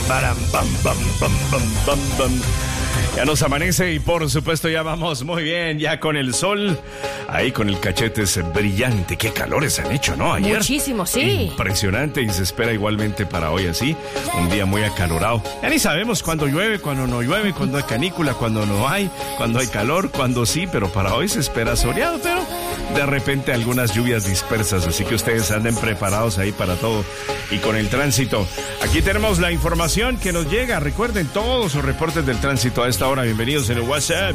Baram, bam, bam, bam, bam, bam, bam. Ya nos amanece y por supuesto ya vamos muy bien, ya con el sol, ahí con el cachete brillante. Qué calores han hecho, ¿no? Ayer. Muchísimo, sí. Impresionante, y se espera igualmente para hoy así, un día muy acalorado. Ya ni sabemos cuándo llueve, cuándo no llueve, cuándo hay canícula, cuándo no hay, cuándo hay calor, cuándo sí, pero para hoy se espera soleado, pero de repente algunas lluvias dispersas, así que ustedes anden preparados ahí para todo. Y con el tránsito, aquí tenemos la información que nos llega. Recuerden todos los reportes del tránsito a esta hora. Bienvenidos en el WhatsApp.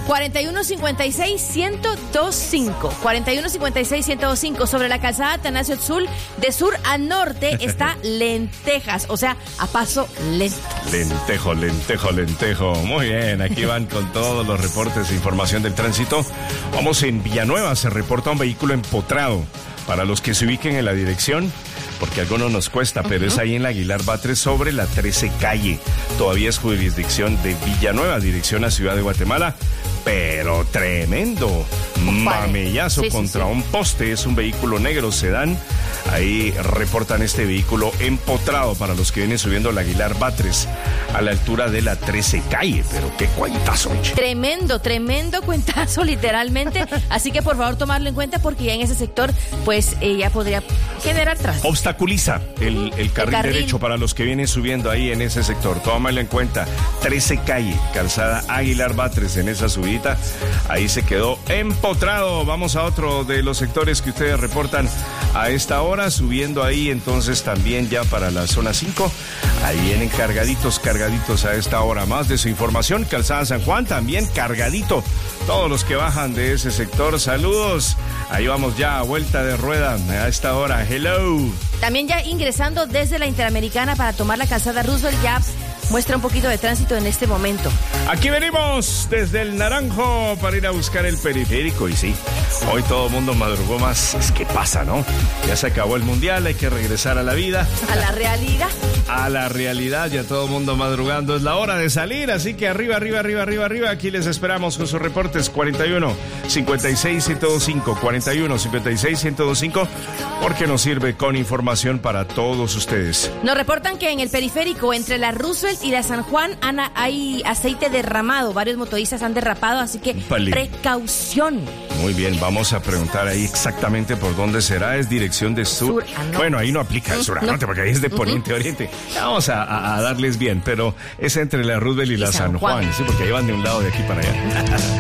4156-1025. 4156-1025. Sobre la calzada Atanasio Tzul, de sur a norte, está Lentejas, o sea, a paso lento. Lentejo, lentejo, lentejo. Muy bien, aquí van con todos los reportes e información del tránsito. Vamos en Villanueva, se reporta un vehículo empotrado. Para los que se ubiquen en la dirección, porque a algunos nos cuesta, pero es ahí en la Aguilar Batres sobre la 13 calle. Todavía es jurisdicción de Villanueva, dirección a Ciudad de Guatemala, pero tremendo mamellazo contra un poste. Es un vehículo negro sedán. Ahí reportan este vehículo empotrado para los que vienen subiendo la Aguilar Batres a la altura de la 13 calle. Pero qué cuentazo. Tremendo cuentazo, literalmente. Así que por favor tomarlo en cuenta, porque ya en ese sector pues ya podría generar tráfico. Obstaculiza el carril derecho para los que vienen subiendo ahí en ese sector. Tómalo en cuenta. 13 calle, calzada Aguilar Batres, en esa subida. Ahí se quedó empotrado. Vamos a otro de los sectores que ustedes reportan a esta hora, subiendo ahí entonces también ya para la zona 5. Ahí vienen cargaditos a esta hora. Más de su información, calzada San Juan también cargadito. Todos los que bajan de ese sector, saludos. Ahí vamos ya a vuelta de rueda a esta hora. Hello. También ya ingresando desde la Interamericana para tomar la calzada Roosevelt, ya muestra un poquito de tránsito en este momento. Aquí venimos desde el Naranjo para ir a buscar el periférico. Y sí, hoy todo el mundo madrugó más. Es que pasa, ¿no? Ya se acabó el mundial, hay que regresar a la vida. A la realidad. A la realidad, ya todo el mundo madrugando. Es la hora de salir, así que arriba. Aquí les esperamos con sus reportes. 41-56-1025. 41-56-1025, porque nos sirve con información para todos ustedes. Nos reportan que en el periférico entre la Roosevelt y la San Juan, Ana, hay aceite derramado. Varios motoristas han derrapado, así que precaución. Muy bien, vamos a preguntar ahí exactamente por dónde será. Es dirección de sur a norte. Bueno, ahí no aplica el sur a norte, porque ahí es de poniente a oriente. Vamos a darles bien, pero es entre la Roosevelt y la San Juan, sí, porque ahí van de un lado de aquí para allá.